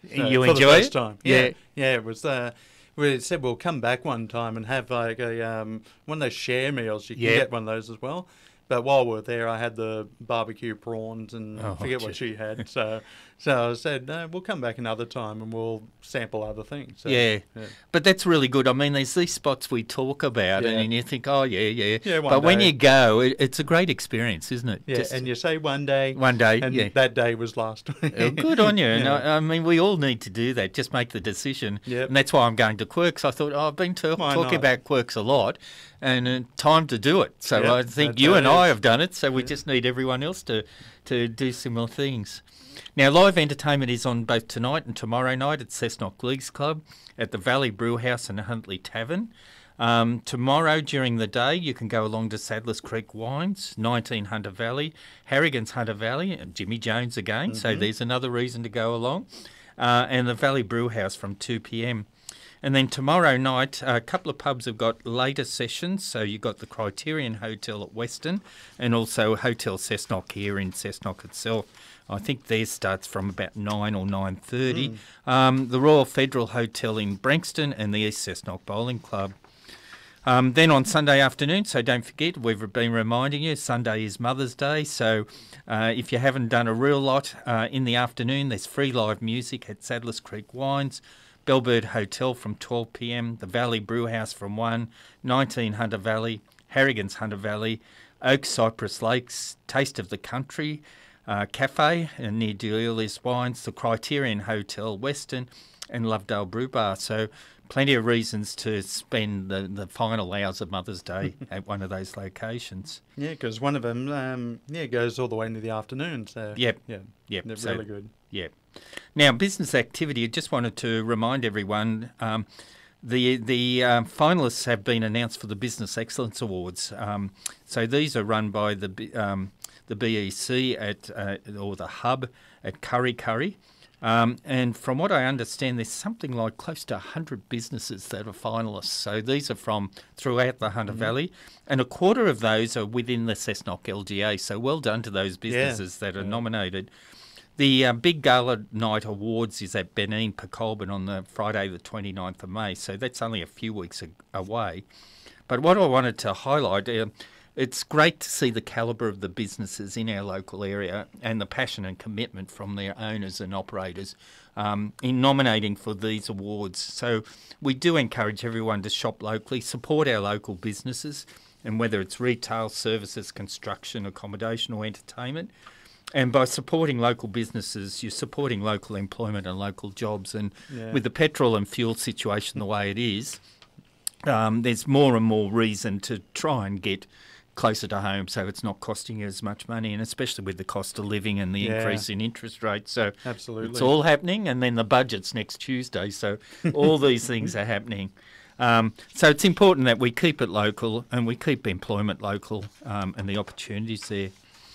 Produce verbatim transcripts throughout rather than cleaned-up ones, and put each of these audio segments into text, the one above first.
So, You for enjoy the first it? time. Yeah. Yeah, yeah. It was. Uh, we said we'll come back one time and have like a um, one of those share meals. You can Yeah. get one of those as well. But while we were there, I had the barbecue prawns and Oh, forget what gee. she had. So, so I said, no, we'll come back another time and we'll sample other things. So, Yeah. But that's really good. I mean, there's these spots we talk about, Yeah. and you think, oh, yeah, yeah. Yeah, one but when day. you go, it, it's a great experience, isn't it? Yeah, Just and you say one day, one day, and yeah. that day was last week. Oh, good on you. And Yeah. I, I mean, we all need to do that. Just make the decision. Yep. And that's why I'm going to Quirks. I thought, oh, I've been to, Why talking not? about Quirks a lot, and uh, time to do it. So Yep, I think that's you how and it I is. have done it. So we just need everyone else to, to do similar things. Now, live entertainment is on both tonight and tomorrow night at Cessnock Leagues Club, at the Valley Brewhouse and Huntley Tavern. Um, tomorrow during the day, you can go along to Sadler's Creek Wines, nineteen Hunter Valley, Harrigan's Hunter Valley, and Jimmy Jones again. So there's another reason to go along. Uh, and the Valley Brewhouse from two p m. And then tomorrow night, a couple of pubs have got later sessions. So you've got the Criterion Hotel at Weston and also Hotel Cessnock here in Cessnock itself. I think theirs starts from about nine or nine thirty. Um, the Royal Federal Hotel in Branxton and the East Cessnock Bowling Club. Um, then on Sunday afternoon, so don't forget, we've been reminding you, Sunday is Mother's Day. So uh, if you haven't done a real lot uh, in the afternoon, there's free live music at Sadler's Creek Wines, Bellbird Hotel from twelve p m, the Valley Brewhouse from one, nineteen Hunter Valley, Harrigan's Hunter Valley, Oak Cypress Lakes, Taste of the Country uh, Cafe uh, near Delilious Wines, the Criterion Hotel Western, and Lovedale Brew Bar. So plenty of reasons to spend the, the final hours of Mother's Day at one of those locations. Yeah, because one of them, um, yeah, goes all the way into the afternoon. So Yep. yeah, Yep. they're So- really good. Yeah. Now, business activity, I just wanted to remind everyone, um, the the um, finalists have been announced for the Business Excellence Awards. Um, so these are run by the B- um, the B E C at uh, or the Hub at Curry Curry. Um, and from what I understand, there's something like close to one hundred businesses that are finalists. So these are from throughout the Hunter Valley, and a quarter of those are within the Cessnock L G A. So well done to those businesses that are yeah. nominated. The uh, Big Gala Night Awards is at Benin, Pecolbin on the Friday the twenty-ninth of May, so that's only a few weeks a- away. But what I wanted to highlight, uh, it's great to see the calibre of the businesses in our local area and the passion and commitment from their owners and operators um, in nominating for these awards. So we do encourage everyone to shop locally, support our local businesses, and whether it's retail, services, construction, accommodation or entertainment. And by supporting local businesses, you're supporting local employment and local jobs. And Yeah. with the petrol and fuel situation the way it is, um, there's more and more reason to try and get closer to home so it's not costing you as much money, and especially with the cost of living and the Yeah. increase in interest rates. So Absolutely. it's all happening, and then the budget's next Tuesday. So all these things are happening. Um, so it's important that we keep it local and we keep employment local um, and the opportunities there.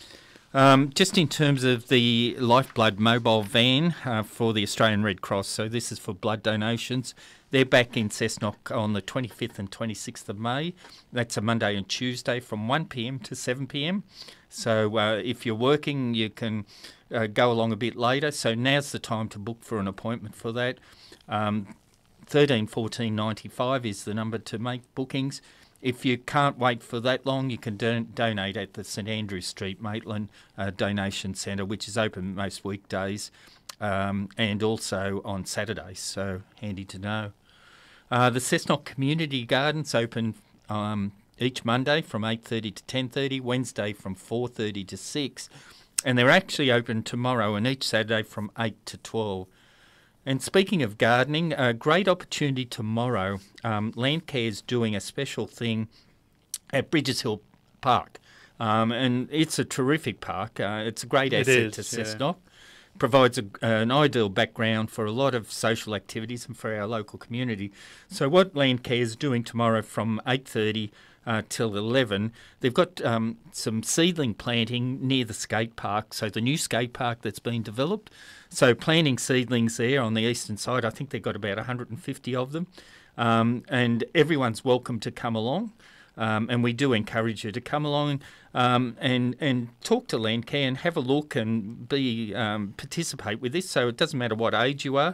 Um, just in terms of the Lifeblood mobile van uh, for the Australian Red Cross, so this is for blood donations. They're back in Cessnock on the twenty-fifth and twenty-sixth of May. That's a Monday and Tuesday from one p m to seven p m. So uh, if you're working, you can uh, go along a bit later. So now's the time to book for an appointment for that. Um, thirteen fourteen ninety-five is the number to make bookings. If you can't wait for that long, you can don- donate at the St Andrew Street Maitland uh, Donation Centre, which is open most weekdays um, and also on Saturdays, so handy to know. Uh, the Cessnock Community Gardens open um, each Monday from eight thirty to ten thirty, Wednesday from four thirty to six, and they're actually open tomorrow and each Saturday from eight to twelve. And speaking of gardening, a great opportunity tomorrow. Um, Landcare is doing a special thing at Bridges Hill Park. Um, and it's a terrific park. Uh, it's a great It asset is, to yeah. Cessnock. Provides a, an ideal background for a lot of social activities and for our local community. So what Landcare is doing tomorrow from eight thirty uh, till eleven, they've got um, some seedling planting near the skate park, so the new skate park that's been developed. So planting seedlings there on the eastern side, I think they've got about one hundred fifty of them, um, and everyone's welcome to come along. Um, and we do encourage you to come along um, and and talk to Landcare and have a look and be um, participate with this. So it doesn't matter what age you are.